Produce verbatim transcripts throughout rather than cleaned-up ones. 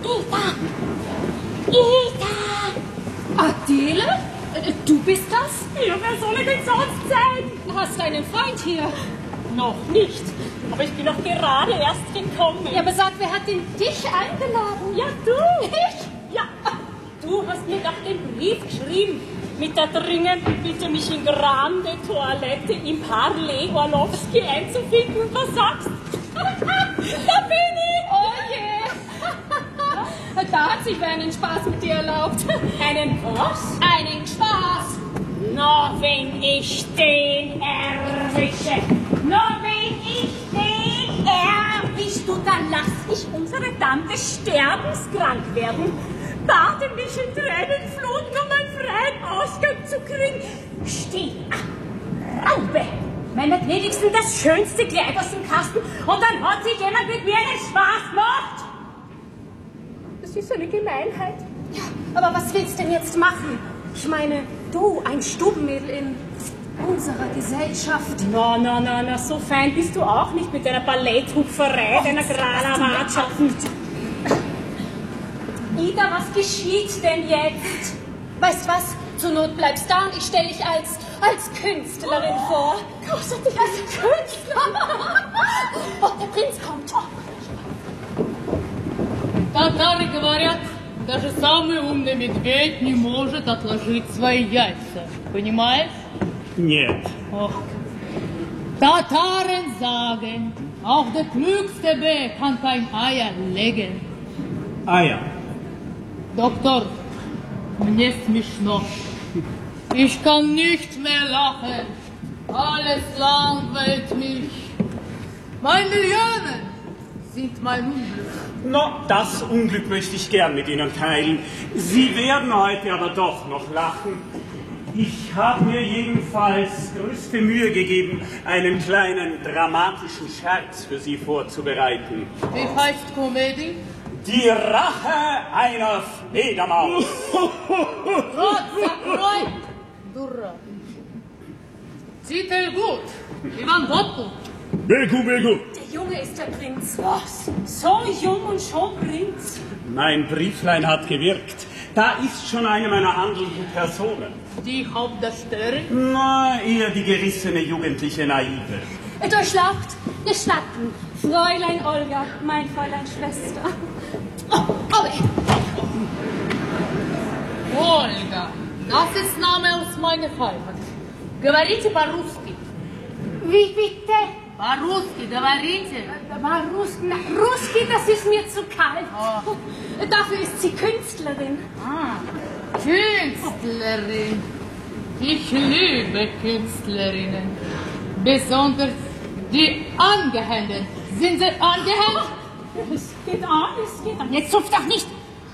Ida! Ida! Adele? Du bist das? Ja, wer soll denn sonst sein? Hast du einen Freund hier? Noch nicht. Aber ich bin doch gerade erst gekommen. Ja, aber sag, wer hat denn dich eingeladen? Ja, du. Ich? Ja, du hast mir doch den Brief geschrieben. Mit der dringenden Bitte, mich in Grande Toilette im Parley Orlowski einzufinden. Was sagst du? Da bin ich. Oh je. Da hat sich wer einen Spaß mit dir erlaubt. Einen was? Einen Spaß. Na, wenn ich den erwische. Na, wenn ich den erwische. Du, dann lass ich unsere Tante sterbenskrank werden. Bade mich in Tränenflut, um einen freien Ausgang zu kriegen. Steh ab, Raube! Meine gnädigsten, das schönste Kleid aus dem Kasten und dann hat sich jemand mit mir einen Spaß gemacht. Das ist eine Gemeinheit. Ja, aber was willst du denn jetzt machen? Ich meine, du, ein Stubenmädel in unserer Gesellschaft. Na, na, na, na, so fein bist du auch nicht mit deiner Balletthupferei, deiner Gralawatschaft. Ida, was geschieht denn jetzt? Weißt du was? Zur Not bleibst da und ich stelle dich als, als Künstlerin oh, vor. Großartig, als Künstler. Oh, der Prinz kommt. Татары говорят, даже самый умный медведь не может отложить свои яйца. Понимаешь? Нет. Ох. Tataren sagen, auch der klügste Bär kann kein Eier legen. Eier. Доктор, мне смешно. Ich kann nicht mehr lachen. Alles langweilt mich. Meine Millionen sind mein Unglück. Na, das Unglück möchte ich gern mit Ihnen teilen. Sie werden heute aber doch noch lachen. Ich habe mir jedenfalls größte Mühe gegeben, einen kleinen dramatischen Scherz für Sie vorzubereiten. Wie heißt Komödie? Die Rache einer Fledermaus. Rot, закрой! Дура. Titel gut. Ivan Botku. Begu, Begu. Der Junge ist der Prinz. Was? So jung und schon Prinz? Mein Brieflein hat gewirkt. Da ist schon eine meiner handelnden Personen. Die Hauptdarstellerin? Na, eher die gerissene jugendliche Naive. Durchlaucht, gestatten. Fräulein Olga, mein Fräulein Schwester. Oh, oh. Olga, das ist Name aus meiner Heimat. Говорите по-русски. Wie bitte? По-русски, говорите. Ruski, Ruski, das ist mir zu kalt. Oh. Dafür ist sie Künstlerin. Ah, Künstlerin. Ich liebe Künstlerinnen. Besonders die Angehenden. Sind sie angehängt? Oh, es geht an, es geht an. Jetzt zupft doch nicht.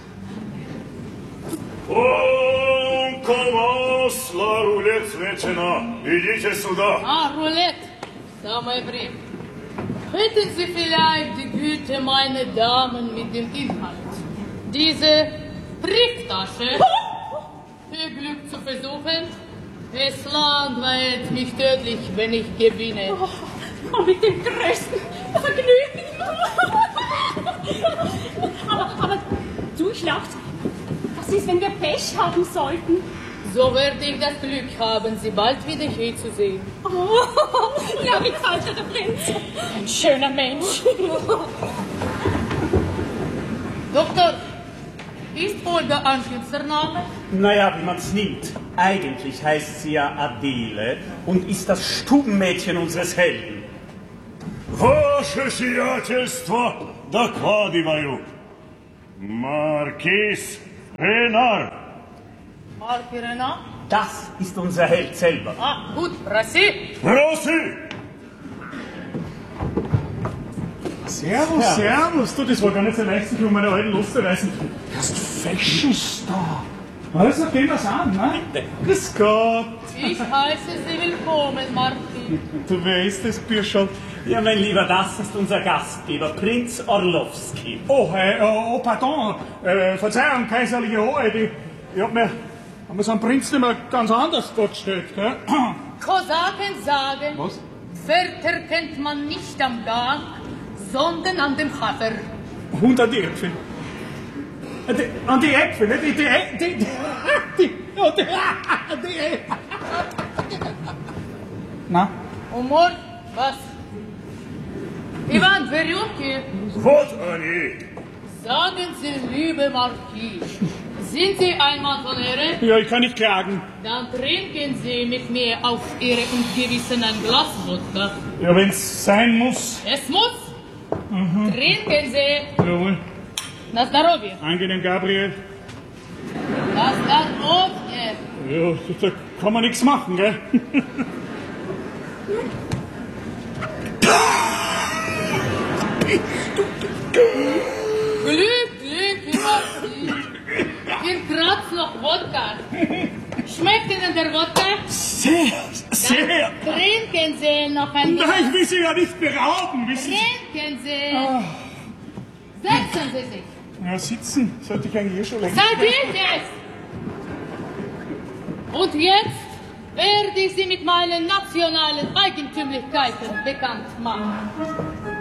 On commence la roulette maintenant. Идите сюда. Ah, Roulette. Самое время. Hätten Sie vielleicht die Güte, meine Damen, mit dem Inhalt, diese Brieftasche für Glück zu versuchen? Es langweilt mich tödlich, wenn ich gewinne. Oh, mit dem größten Vergnügen. aber, aber, durchlaucht. Was ist, wenn wir Pech haben sollten? So werde ich das Glück haben, Sie bald wieder hier zu sehen. Oh, ja, wie kalt der Prinz. Ein schöner Mensch. Doktor, ist Olga ein Künstlername? Naja, wie man's nimmt. Eigentlich heißt sie ja Adele und ist das Stubenmädchen unseres Helden. Ваше сиятельство, докладываю. Маркиз Ренар. Marki Renard? Das ist unser Held selber. Ah, gut, prosi. Проси. Servus, Ja. servus. Du, das war gar nicht so leicht, sich um meine alten loszureißen. Hast du Fashion Star? Also, gehen wir's an, ne? Bitte. Grüß Gott. Ich heiße Sie willkommen, Marki. Du weißt es, Bürscherl. Ja, mein Lieber, das ist unser Gastgeber, Prinz Orlowski. Oh, äh, oh, pardon. Äh, Verzeihung, kaiserliche Hoheit. Ich, ich hab mir, hab mir so einen Prinz immer ganz anders vorgestellt, gell? Kosaken sagen, Was? Pferde kennt man nicht am Gang, sondern an dem Hafer. hundert Irrpfinn. die, und die Äpfel, ne? Die, die, die, die, die, und die, die Äpfel. Na? Umor, was? Ivan Verjunki, Вот они. sagen Sie, liebe Marquis, sind Sie ein Mann von Ehre? Ja, ich kann nicht klagen. Dann trinken Sie mit mir auf Ihre und Gewissen ein Glas Wodka. Ja, wenn's sein muss. Es muss. Trinken Sie. Jawohl. Na здоровье. Angenehm, Gabriel. Na здоровье. Ja, da kann man nichts machen, gell? Glück, Glück, Marquis. Ihr kratzt noch Wodka. Schmeckt Ihnen der Wodka? Sehr, sehr. Trinken Sie noch ein Glas. Nein, ich will Sie ja nicht berauben, wissen Sie. Trinken Sie. Setzen Sie sich. Ja, sitzen sollte ich eigentlich eh schon längst. Seid ich es? Und jetzt werde ich Sie mit meinen nationalen Eigentümlichkeiten bekannt machen.